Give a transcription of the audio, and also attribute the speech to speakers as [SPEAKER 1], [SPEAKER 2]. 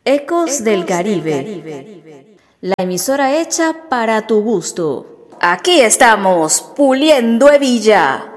[SPEAKER 1] Ecos del Caribe, la emisora hecha para tu gusto.
[SPEAKER 2] Aquí estamos, puliendo hebilla.